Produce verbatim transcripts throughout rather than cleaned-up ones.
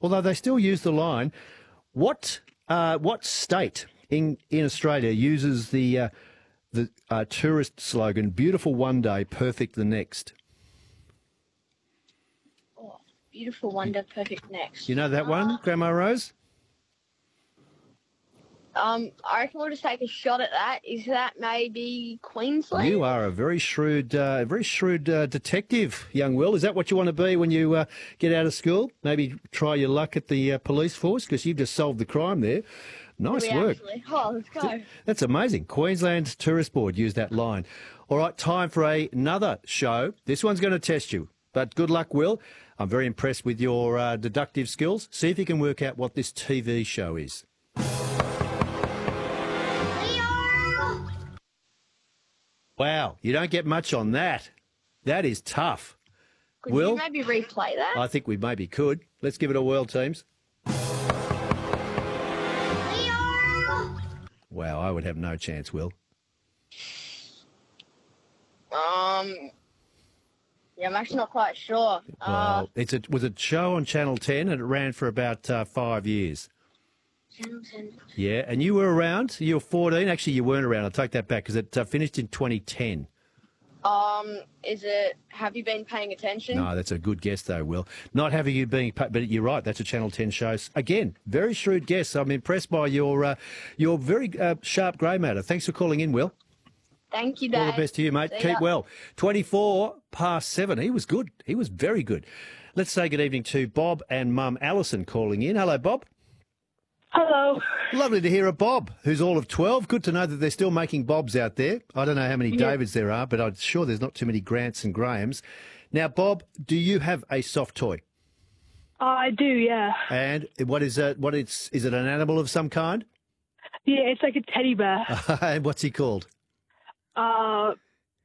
although they still use the line. What uh, what state in in Australia uses the uh, the uh, tourist slogan "Beautiful one day, perfect the next"? Oh, beautiful one day, perfect next. You know that one, Uh, Grandma Rose? Um, I reckon we'll just take a shot at that. Is that maybe Queensland? You are a very shrewd, uh, very shrewd uh, detective, young Will. Is that what you want to be when you uh, get out of school? Maybe try your luck at the uh, police force, because you've just solved the crime there. Nice We work. Actually. Oh, let's go. That's amazing. Queensland Tourist Board used that line. All right, time for a, another show. This one's going to test you, but good luck, Will. I'm very impressed with your uh, deductive skills. See if you can work out what this T V show is. Wow, you don't get much on that. That is tough. Could Will? you maybe replay that? I think we maybe could. Let's give it a whirl, teams. Wow, I would have no chance, Will. Um, yeah, I'm actually not quite sure. Uh, Well, it's a, was a show on Channel ten, and it ran for about uh, five years. Channel ten. Yeah, and you were around. You were fourteen. Actually, you weren't around. I'll take that back, because it uh, finished in twenty ten. Um, is it, have you been paying attention? No, that's a good guess, though, Will. Not having you being, but you're right. That's a Channel ten show. Again, very shrewd guess. I'm impressed by your uh, your very uh, sharp grey matter. Thanks for calling in, Will. Thank you, Dave. All the best to you, mate. See Keep ya. well. twenty-four past seven. He was good. He was very good. Let's say good evening to Bob and Mum Alison calling in. Hello, Bob. Hello. Lovely to hear a Bob, who's all of twelve. Good to know that they're still making Bobs out there. I don't know how many Yeah. Davids there are, but I'm sure there's not too many Grants and Grahams. Now, Bob, do you have a soft toy? I do, yeah. And what is it? What it's is it an animal of some kind? Yeah, it's like a teddy bear. And what's he called? Uh,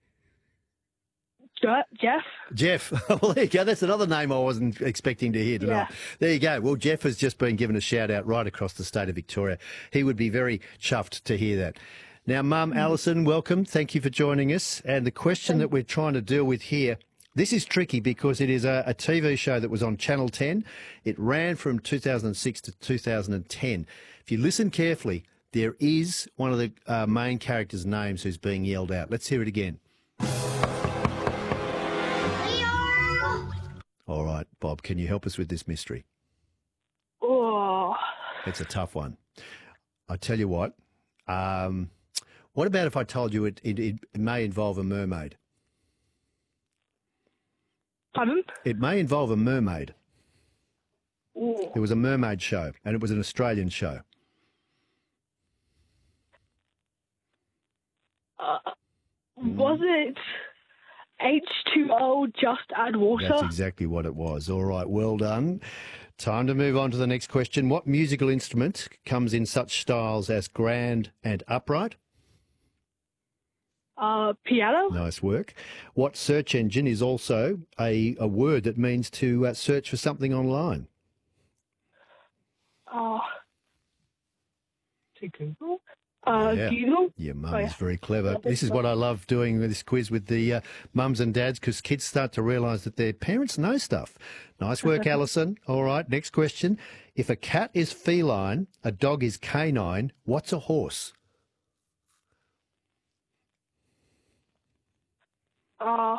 Je- Jeff? Jeff. Well, there you go. That's another name I wasn't expecting to hear tonight. Yeah. There you go. Well, Jeff has just been given a shout out right across the state of Victoria. He would be very chuffed to hear that. Now, Mum Alison, welcome. Thank you for joining us. And the question that we're trying to deal with here, this is tricky because it is a, a T V show that was on Channel ten. It ran from two thousand six to two thousand ten. If you listen carefully, there is one of the uh, main characters' names who's being yelled out. Let's hear it again. All right, Bob, can you help us with this mystery? Oh, It's a tough one. I tell you what, um, what about if I told you it, it, it may involve a mermaid? pardon? It may involve a mermaid. Ooh. It was a mermaid show, and it was an Australian show. Uh, was it H two O, just add water? That's exactly what it was. All right, well done. Time to move on to the next question. What musical instrument comes in such styles as grand and upright? Uh, piano? Nice work. What search engine is also a, a word that means to uh, search for something online? Uh, to Google? Uh, Yeah. Google? Your mum Oh, is yeah. very clever. Yeah, This is that's what I love doing with this quiz with the uh, mums and dads, because kids start to realise that their parents know stuff. Nice work, Alison. All right, next question. If a cat is feline, a dog is canine, what's a horse? Uh,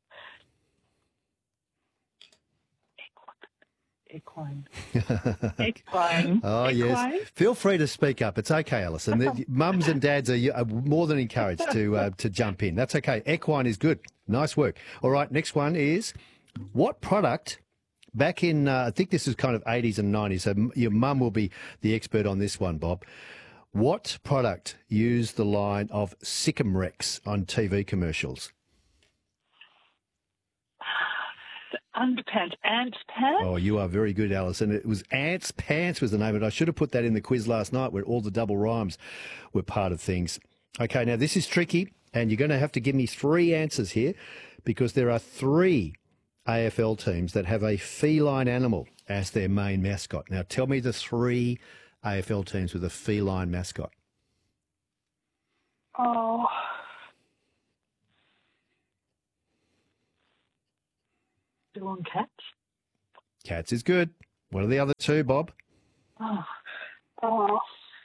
equine. Equine. Oh, Equine? yes. Feel free to speak up. It's okay, Alison. The- Mums and dads are, are more than encouraged to uh, to jump in. That's okay. Equine is good. Nice work. All right, next one is, what product back in, uh, I think this is kind of eighties and nineties, so m- your mum will be the expert on this one, Bob. What product used the line of Sick'em Rex on T V commercials? Underpants. Ants pants? Oh, you are very good, Alison. It was Ants Pants was the name of it. I should have put that in the quiz last night where all the double rhymes were part of things. Okay, now this is tricky, and you're going to have to give me three answers here because there are three A F L teams that have a feline animal as their main mascot. Now tell me the three A F L teams with a feline mascot. Oh. Still on cats? Cats is good. What are the other two, Bob? Oh, oh.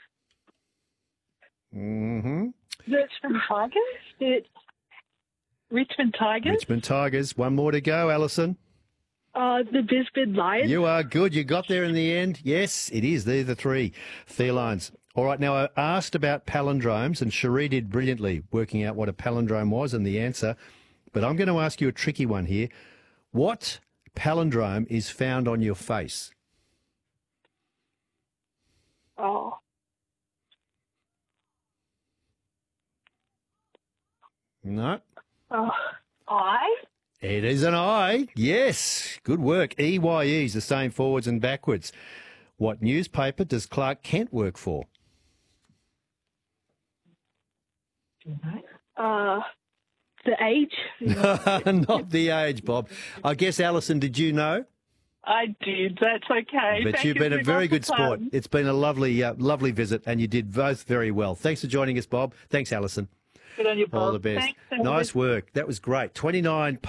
Mm-hmm. Richmond Tigers? It, Richmond Tigers? Richmond Tigers. One more to go, Alison. Uh, the Brisbane Lions? You are good. You got there in the end. Yes, it is. They're the three felines. All right, now I asked about palindromes, and Cherie did brilliantly working out what a palindrome was and the answer. But I'm going to ask you a tricky one here. What palindrome is found on your face? Oh. No. Oh. I? It is an I. Yes. Good work. E Y E is the same forwards and backwards. What newspaper does Clark Kent work for? Uh, the Age? Not the Age, Bob. I guess, Alison, did you know? I did. That's okay. But Thank you've you been a for very lots of good sport. fun. It's been a lovely, uh, lovely visit, and you did both very well. Thanks for joining us, Bob. Thanks, Alison. Good on you, All Bob. the best. Thanks. Nice work. That was great. twenty-nine